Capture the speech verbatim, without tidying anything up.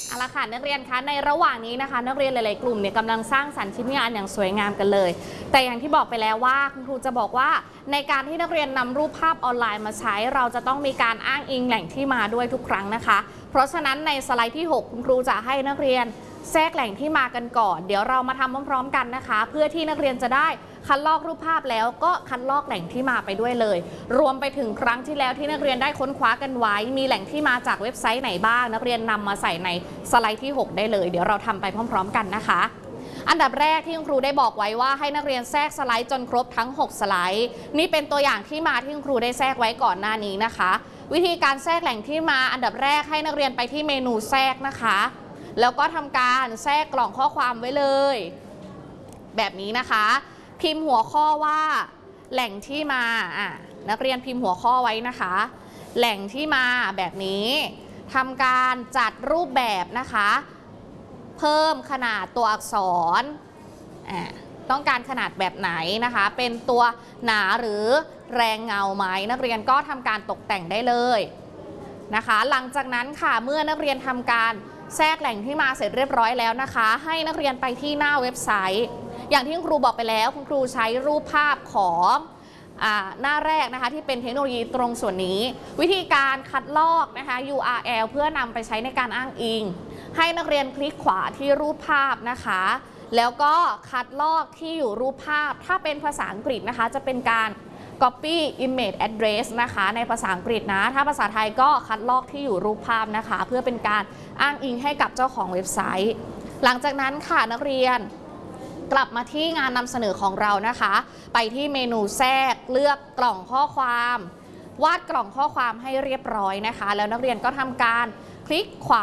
เอาละค่ะนักเรียนคะในระหว่างนี้นะคะนักเรียนหลายๆกลุ่มเนี่ยกำลังสร้างสรรค์ชิ้นงานอย่างสวยงามกันเลยแต่อย่างที่บอกไปแล้วว่าคุณครูจะบอกว่าในการที่นักเรียนนำรูปภาพออนไลน์มาใช้เราจะต้องมีการอ้างอิงแหล่งที่มาด้วยทุกครั้งนะคะเพราะฉะนั้นในสไลด์ที่หกคุณครูจะให้นักเรียนแทรกแหล่งที่มากันก่อนเดี๋ยวเรามาทำพร้อมๆกันนะคะเพื่อที่นักเรียนจะได้คัดลอกรูปภาพแล้วก็คัดลอกแหล่งที่มาไปด้วยเลยรวมไปถึงครั้งที่แล้วที่นักเรียนได้ค้นคว้ากันไว้มีแหล่งที่มาจากเว็บไซต์ไหนบ้างนักเรียนนำมาใส่ในสไลด์ที่หกได้เลยเดี๋ยวเราทำไปพร้อมๆกันนะคะอันดับแรกที่คุณครูได้บอกไว้ว่าให้นักเรียนแทรกสไลด์จนครบทั้งหกสไลด์นี่เป็นตัวอย่างที่มาที่คุณครูได้แทรกไว้ก่อนหน้านี้นะคะวิธีการแทรกแหล่งที่มาอันดับแรกให้นักเรียนไปที่เมนูแทรกนะคะแล้วก็ทำการแทรกกล่องข้อความไว้เลยแบบนี้นะคะพิมพ์หัวข้อว่าแหล่งที่มาอ่ะนักเรียนพิมพ์หัวข้อไว้นะคะแหล่งที่มาแบบนี้ทำการจัดรูปแบบนะคะเพิ่มขนาดตัวอักษรอ่ะต้องการขนาดแบบไหนนะคะเป็นตัวหนาหรือแรงเงาไหมนักเรียนก็ทำการตกแต่งได้เลยนะคะหลังจากนั้นค่ะเมื่อนักเรียนทำการแทรกแหล่งที่มาเสร็จเรียบร้อยแล้วนะคะให้นักเรียนไปที่หน้าเว็บไซต์อย่างที่คุณครูบอกไปแล้วคุณครูใช้รูปภาพของอ่าหน้าแรกนะคะที่เป็นเทคโนโลยีตรงส่วนนี้วิธีการคัดลอกนะคะ ยู อาร์ แอล เพื่อนำไปใช้ในการอ้างอิงให้นักเรียนคลิกขวาที่รูปภาพนะคะแล้วก็คัดลอกที่อยู่รูปภาพถ้าเป็นภาษาอังกฤษนะคะจะเป็นการ copy image address นะคะในภาษาอังกฤษนะถ้าภาษาไทยก็คัดลอกที่อยู่รูปภาพนะคะเพื่อเป็นการอ้างอิงให้กับเจ้าของเว็บไซต์หลังจากนั้นค่ะนักเรียนกลับมาที่งานนำเสนอของเรานะคะไปที่เมนูแทรกเลือกกล่องข้อความวาดกล่องข้อความให้เรียบร้อยนะคะแล้วนักเรียนก็ทำการคลิกขวา